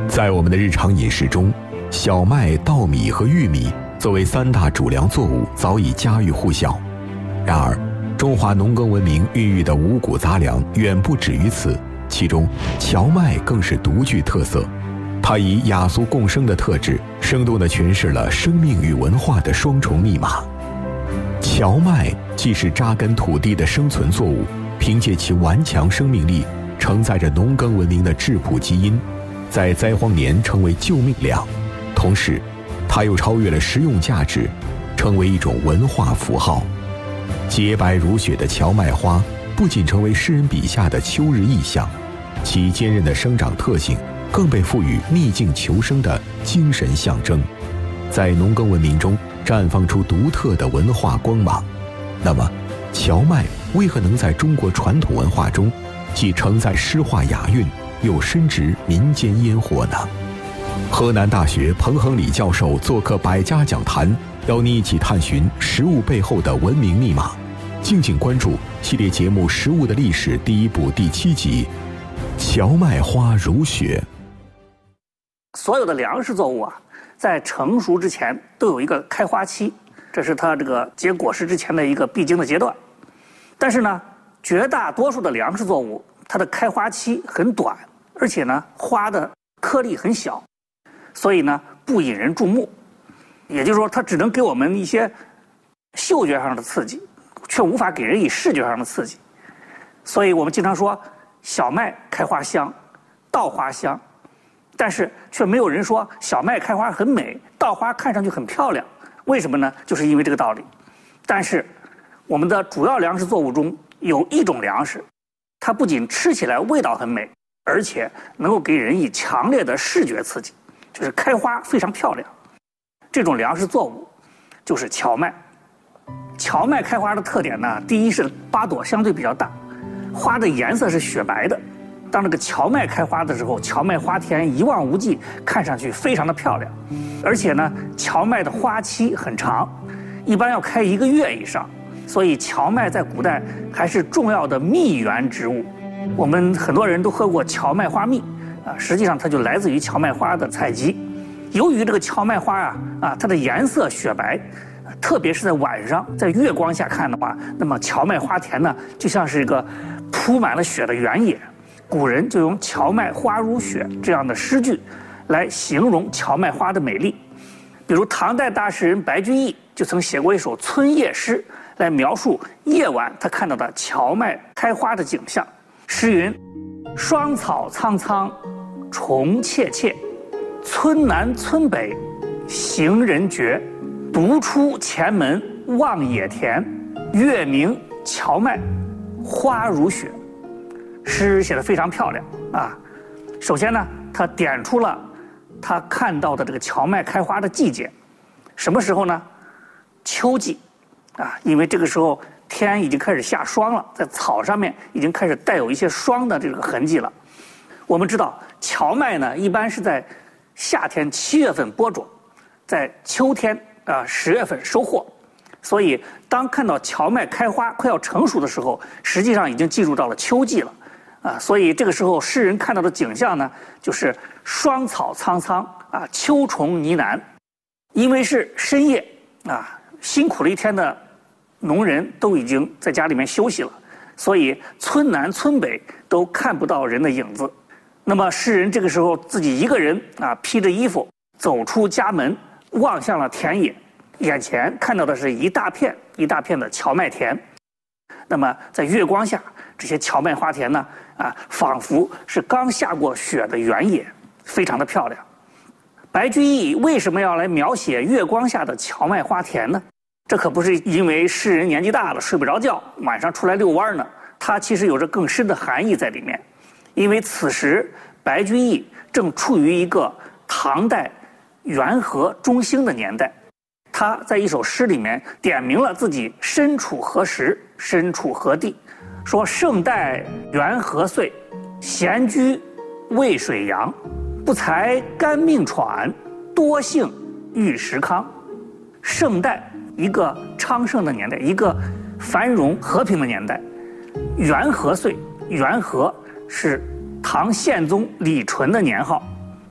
在我们的日常饮食中，小麦、稻米和玉米作为3大主粮作物，早已家喻户晓。然而，中华农耕文明孕育的五谷杂粮远不止于此，其中荞麦更是独具特色。它以雅俗共生的特质，生动地诠释了生命与文化的双重密码。荞麦既是扎根土地的生存作物，凭借其顽强生命力，承载着农耕文明的质朴基因，在灾荒年成为救命粮。同时，它又超越了实用价值，成为一种文化符号。洁白如雪的荞麦花不仅成为诗人笔下的秋日意象，其坚韧的生长特性更被赋予逆境求生的精神象征，在农耕文明中绽放出独特的文化光芒。那么，荞麦为何能在中国传统文化中既承载诗画雅韵，又深植民间烟火呢？河南大学彭亨礼教授做客百家讲坛，邀你一起探寻食物背后的文明密码。敬请关注系列节目《食物的历史》第1部第7集《荞麦花如雪》。 所有的粮食作物啊，在成熟之前都有一个开花期，这是它这个结果实之前的一个必经的阶段。但是呢，绝大多数的粮食作物，它的开花期很短，而且呢，花的颗粒很小，所以呢，不引人注目。也就是说，它只能给我们一些嗅觉上的刺激，却无法给人以视觉上的刺激。所以我们经常说，小麦开花香，稻花香，但是却没有人说小麦开花很美，稻花看上去很漂亮。为什么呢？就是因为这个道理。但是我们的主要粮食作物中有一种粮食，它不仅吃起来味道很美，而且能够给人以强烈的视觉刺激，就是开花非常漂亮。这种粮食作物就是荞麦。荞麦开花的特点呢，第一是花朵相对比较大，花的颜色是雪白的。当这个荞麦开花的时候，荞麦花田一望无际，看上去非常的漂亮。而且呢，荞麦的花期很长，一般要开1个月以上，所以荞麦在古代还是重要的蜜源植物。我们很多人都喝过荞麦花蜜啊，实际上它就来自于荞麦花的采集。由于这个荞麦花它的颜色雪白，特别是在晚上，在月光下看的话，那么荞麦花田呢，就像是一个铺满了雪的原野。古人就用荞麦花如雪这样的诗句来形容荞麦花的美丽。比如唐代大诗人白居易就曾写过一首春夜诗，来描述夜晚他看到的荞麦开花的景象。诗云：霜草苍苍，虫切切，村南村北，行人绝。独出前门望野田，月明荞麦花如雪。诗写得非常漂亮啊！首先呢，他点出了他看到的这个荞麦开花的季节，什么时候呢？秋季啊，因为这个时候天已经开始下霜了，在草上面已经开始带有一些霜的这个痕迹了。我们知道，荞麦呢一般是在夏天7月份播种，在秋天10月份收获。所以，当看到荞麦开花快要成熟的时候，实际上已经进入到了秋季了。所以这个时候诗人看到的景象呢，就是霜草苍苍秋虫呢喃。因为是深夜辛苦了一天的农人都已经在家里面休息了，所以村南村北都看不到人的影子。那么诗人这个时候自己一个人披着衣服走出家门，望向了田野，眼前看到的是一大片一大片的荞麦田。那么在月光下，这些荞麦花田呢仿佛是刚下过雪的原野，非常的漂亮。白居易为什么要来描写月光下的荞麦花田呢？这可不是因为诗人年纪大了睡不着觉，晚上出来遛弯呢，它其实有着更深的含义在里面。因为此时白居易正处于一个唐代元和中兴的年代，他在一首诗里面点明了自己身处何时，身处何地，说盛代元和岁，闲居渭水阳，不才甘命喘，多幸遇时康。盛代，一个昌盛的年代，一个繁荣和平的年代。元和岁，元和是唐宪宗李纯的年号，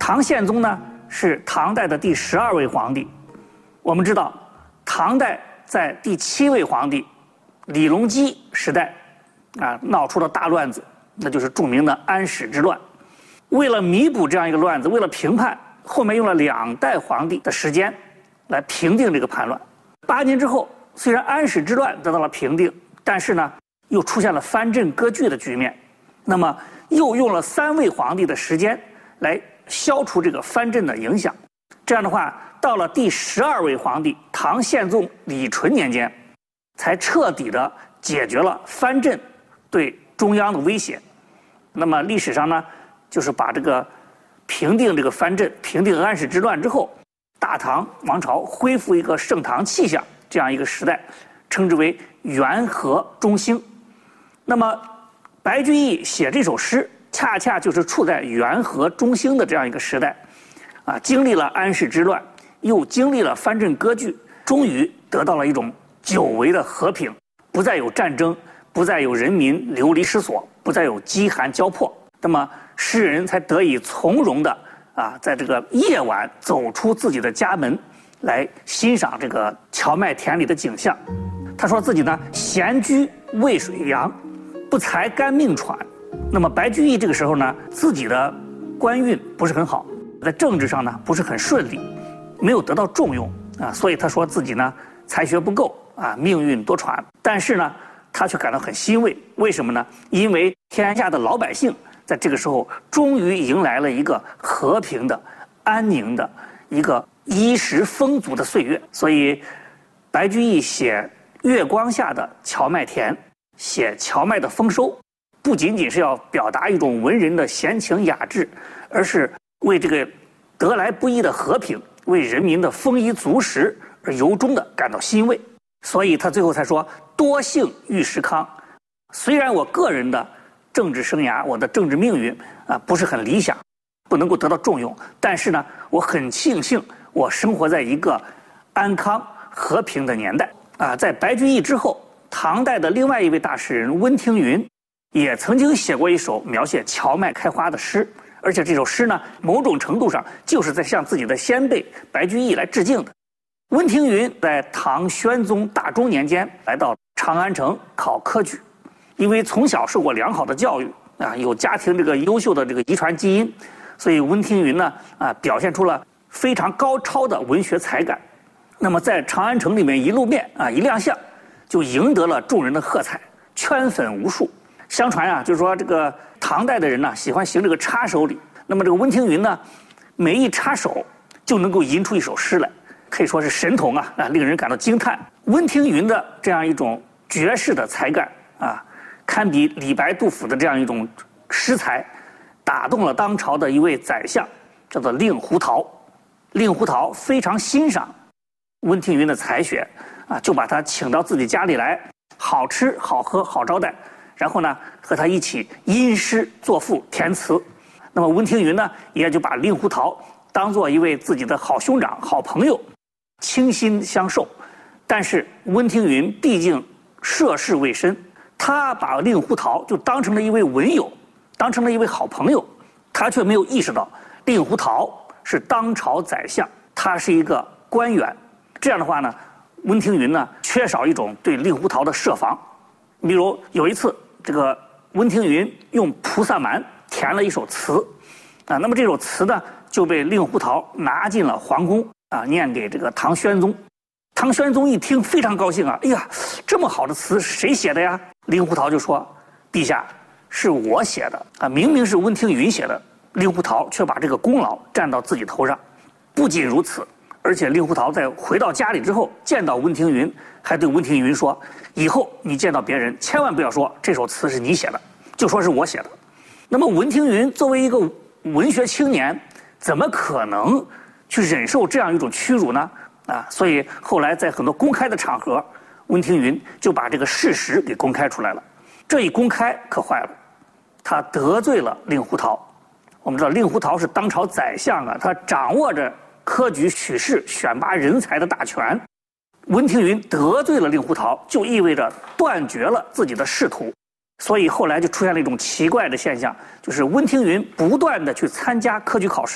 唐宪宗呢是唐代的第12位皇帝。我们知道，唐代在第7位皇帝李隆基时代闹出了大乱子，那就是著名的安史之乱。为了弥补这样一个乱子，为了平叛，后面用了2代皇帝的时间来平定这个叛乱。8年之后，虽然安史之乱得到了平定，但是呢又出现了藩镇割据的局面。那么又用了3位皇帝的时间来消除这个藩镇的影响。这样的话，到了第12位皇帝唐宪宗李纯年间，才彻底的解决了藩镇对中央的威胁。那么历史上呢，就是把这个平定这个藩镇、平定安史之乱之后，大唐王朝恢复一个盛唐气象这样一个时代，称之为元和中兴。那么白居易写这首诗，恰恰就是处在元和中兴的这样一个时代，经历了安史之乱，又经历了藩镇割据，终于得到了一种久违的和平，不再有战争，不再有人民流离失所，不再有饥寒交迫。那么诗人才得以从容的在这个夜晚走出自己的家门，来欣赏这个荞麦田里的景象。他说自己呢，闲居渭水阳，不才甘命喘。那么白居易这个时候呢，自己的官运不是很好，在政治上呢不是很顺利，没有得到重用所以他说自己呢才学不够命运多舛。但是呢，他却感到很欣慰。为什么呢？因为天下的老百姓在这个时候终于迎来了一个和平的、安宁的、一个衣食丰足的岁月。所以白居易写月光下的荞麦田，写荞麦的丰收，不仅仅是要表达一种文人的闲情雅致，而是为这个得来不易的和平，为人民的丰衣足食而由衷的感到欣慰。所以他最后才说，多幸遇时康。虽然我个人的政治生涯，我的政治命运不是很理想，不能够得到重用，但是呢，我很庆幸我生活在一个安康和平的年代在白居易之后，唐代的另外一位大诗人温庭筠也曾经写过一首描写荞麦开花的诗，而且这首诗呢，某种程度上就是在向自己的先辈白居易来致敬的。温庭筠在唐宣宗大中年间来到长安城考科举，因为从小受过良好的教育有家庭这个优秀的这个遗传基因，所以温庭筠呢表现出了非常高超的文学才感。那么在长安城里面一露面一亮相，就赢得了众人的喝彩，圈粉无数。相传就是说这个唐代的人喜欢行这个插手礼，那么这个温庭筠呢，每一插手就能够吟出一首诗来，可以说是神童令人感到惊叹。温庭筠的这样一种绝世的才干堪比李白、杜甫的这样一种诗才，打动了当朝的一位宰相，叫做令狐桃。令狐桃非常欣赏温庭筠的才学就把他请到自己家里来，好吃好喝好招待，然后呢和他一起吟诗作赋填词。那么温庭筠呢也就把令狐桃当做一位自己的好兄长、好朋友，倾心相授。但是温庭筠毕竟涉世未深，他把令狐桃就当成了一位文友，当成了一位好朋友，他却没有意识到令狐桃是当朝宰相，他是一个官员。这样的话呢，温庭筠呢缺少一种对令狐桃的设防。比如有一次，这个温庭筠用菩萨蛮填了一首词那么这首词呢就被令狐桃拿进了皇宫念给这个唐宣宗。唐宣宗一听非常高兴哎呀，这么好的词谁写的呀？令狐桃就说，陛下，是我写的明明是温庭筠写的，令狐桃却把这个功劳占到自己头上。不仅如此，而且令狐桃在回到家里之后，见到温庭筠，还对温庭筠说，以后你见到别人千万不要说这首词是你写的，就说是我写的。那么温庭筠作为一个文学青年，怎么可能去忍受这样一种屈辱呢？所以后来在很多公开的场合，温庭筠就把这个事实给公开出来了。这一公开可坏了，他得罪了令狐桃。我们知道令狐桃是当朝宰相他掌握着科举取士选拔人才的大权。温庭筠得罪了令狐桃，就意味着断绝了自己的仕途。所以后来就出现了一种奇怪的现象，就是温庭筠不断的去参加科举考试，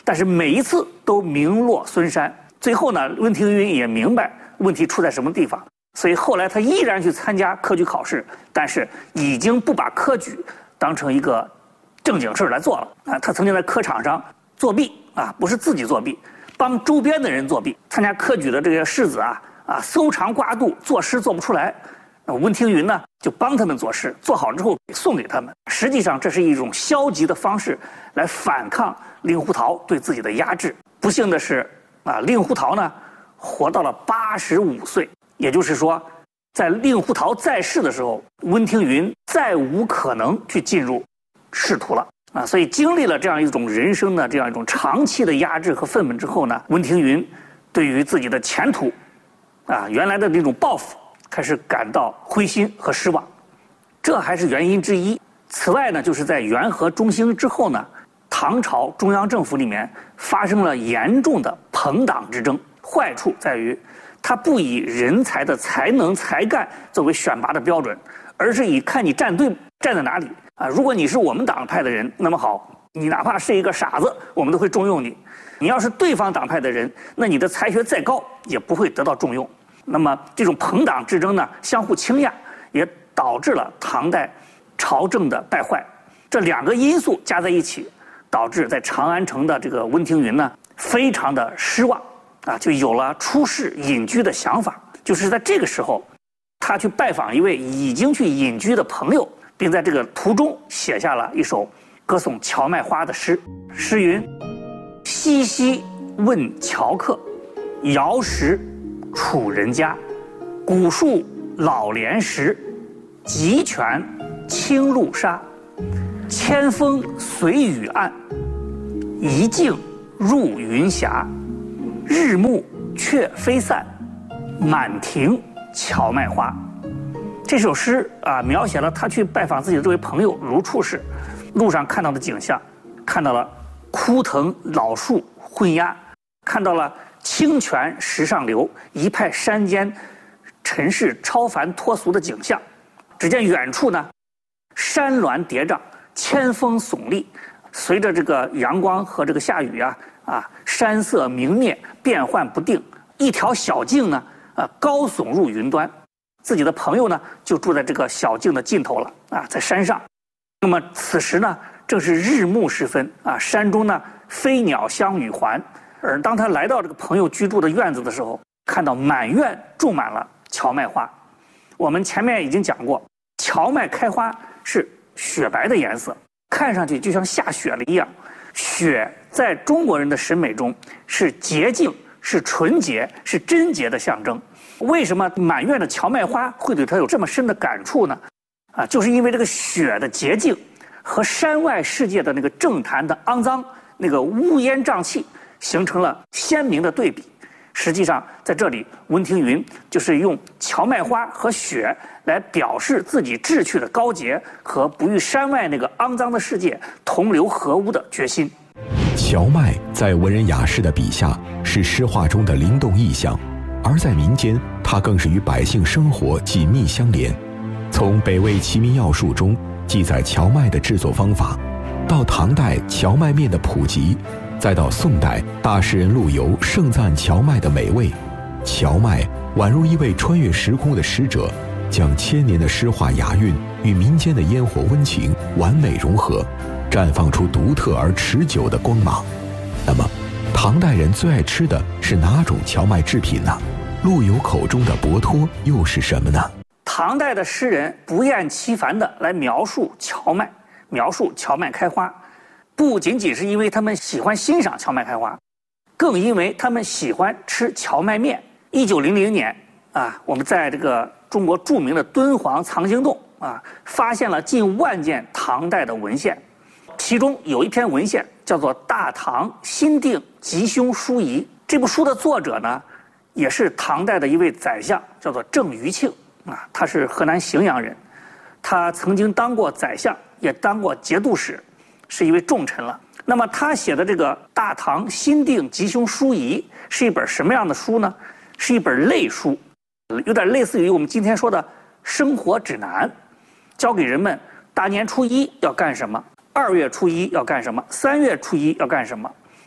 但是每一次都名落孙山。最后呢，温庭筠也明白问题出在什么地方，所以后来他依然去参加科举考试，但是已经不把科举当成一个正经事来做了啊。他曾经在科场上作弊啊，不是自己作弊，帮周边的人作弊。参加科举的这些士子搜肠刮肚，作诗做不出来，温庭筠呢就帮他们作诗，做好之后送给他们。实际上这是一种消极的方式来反抗令狐桃对自己的压制。不幸的是令狐桃呢活到了85岁，也就是说，在令狐桃在世的时候，温庭筠再无可能去进入仕途了所以经历了这样一种人生的这样一种长期的压制和愤懑之后呢，温庭筠对于自己的前途原来的那种抱负开始感到灰心和失望，这还是原因之一。此外呢，就是在元和中兴之后呢，唐朝中央政府里面发生了严重的朋党之争。坏处在于，它不以人才的才能才干作为选拔的标准，而是以看你站队站在哪里如果你是我们党派的人，那么好，你哪怕是一个傻子，我们都会重用你。你要是对方党派的人，那你的才学再高也不会得到重用。那么这种朋党之争呢，相互倾轧，也导致了唐代朝政的败坏。这两个因素加在一起，导致在长安城的这个温庭筠呢，非常的失望就有了出仕隐居的想法。就是在这个时候，他去拜访一位已经去隐居的朋友，并在这个途中写下了一首歌颂荞麦花的诗。诗云：西西问樵客，遥识楚人家。古树老莲石，急泉清露沙。千峰随雨暗，一径入云霞。日暮却飞散，满庭荞麦花。这首诗描写了他去拜访自己的这位朋友卢处士，路上看到的景象，看到了枯藤老树昏鸦，看到了清泉石上流，一派山间尘世超凡脱俗的景象。只见远处呢，山峦叠嶂，千峰耸立，随着这个阳光和这个下雨山色明灭，变幻不定。一条小径呢高耸入云端，自己的朋友呢就住在这个小径的尽头了在山上。那么此时呢正是日暮时分山中呢飞鸟相与还。而当他来到这个朋友居住的院子的时候，看到满院种满了荞麦花。我们前面已经讲过，荞麦开花是雪白的颜色，看上去就像下雪了一样。雪在中国人的审美中是洁净，是纯洁，是贞洁的象征。为什么满院的荞麦花会对他有这么深的感触呢？就是因为这个雪的洁净和山外世界的那个政坛的肮脏，那个乌烟瘴气，形成了鲜明的对比。实际上在这里，温庭筠就是用荞麦花和雪来表示自己志趣的高洁和不与山外那个肮脏的世界同流合污的决心。 荞麦在文人雅士的笔下是诗画中的灵动意象，而在民间，它更是与百姓生活紧密相连。从北魏《齐民要术》中记载荞麦的制作方法，到唐代荞麦面的普及，再到宋代大诗人陆游盛赞荞麦的美味，荞麦宛如一位穿越时空的使者，将千年的诗画雅韵与民间的烟火温情完美融合，绽放出独特而持久的光芒。那么唐代人最爱吃的是哪种荞麦制品呢？陆游口中的博托又是什么呢？ 唐代的诗人不厌其烦地来描述荞麦，描述荞麦开花，不仅仅是因为他们喜欢欣赏荞麦开花，更因为他们喜欢吃荞麦面。1900年我们在这个中国著名的敦煌藏经洞发现了近万件唐代的文献，其中有一篇文献叫做《大唐新定吉凶书仪》。这部书的作者呢，也是唐代的一位宰相，叫做郑余庆他是河南荥阳人，他曾经当过宰相，也当过节度使，是一位重臣了。那么他写的这个《大唐新定吉凶书仪》是一本什么样的书呢？是一本类书，有点类似于我们今天说的生活指南，教给人们大年初一要干什么，2月初一要干什么，3月初一要干什么。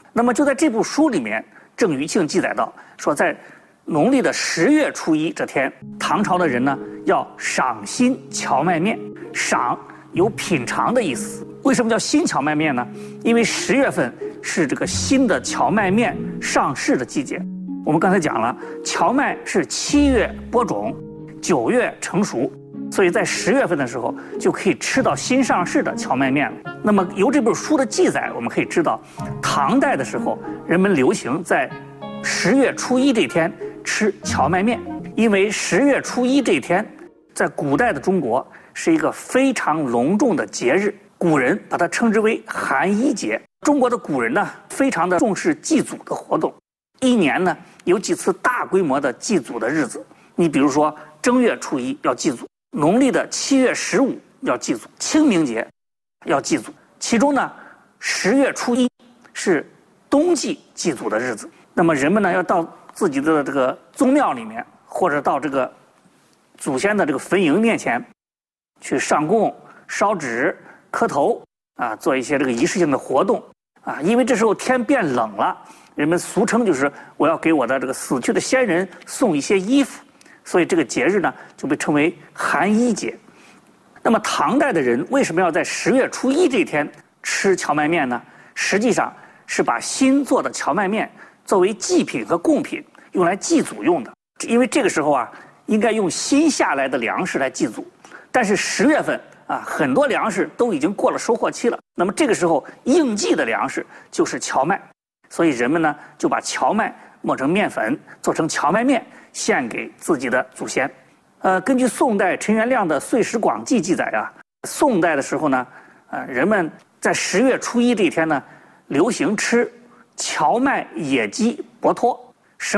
那么就在这部书里面，郑余庆记载到说，在农历的10月初1这天，唐朝的人呢要赏新荞麦面。赏有品尝的意思。为什么叫新荞麦面呢？因为10月份是这个新的荞麦面上市的季节。我们刚才讲了，荞麦是7月播种，9月成熟，所以在10月份的时候就可以吃到新上市的荞麦面了。那么由这本书的记载，我们可以知道，唐代的时候人们流行在10月初1这天吃荞麦面，因为10月初1这一天在古代的中国是一个非常隆重的节日，古人把它称之为寒衣节。中国的古人呢，非常的重视祭祖的活动，一年呢有几次大规模的祭祖的日子。你比如说正月初1要祭祖，农历的7月15要祭祖，清明节要祭祖。其中呢10月初1是冬季祭祖的日子。那么人们呢要到自己的这个宗庙里面，或者到这个祖先的这个坟茔面前去上供、烧纸、磕头啊，做一些这个仪式性的活动啊。因为这时候天变冷了，人们俗称就是我要给我的这个死去的先人送一些衣服，所以这个节日呢就被称为寒衣节。那么唐代的人为什么要在10月初1这天吃荞麦面呢？实际上是把新做的荞麦面作为祭品和贡品用来祭祖用的。因为这个时候啊，应该用新下来的粮食来祭祖，但是10月份啊，很多粮食都已经过了收获期了。那么这个时候应祭的粮食就是荞麦，所以人们呢就把荞麦磨成面粉，做成荞麦面，献给自己的祖先。根据宋代陈元亮的《岁时广记》记载啊，宋代的时候呢，人们在10月初1这一天呢，流行吃荞麦野鸡薄托。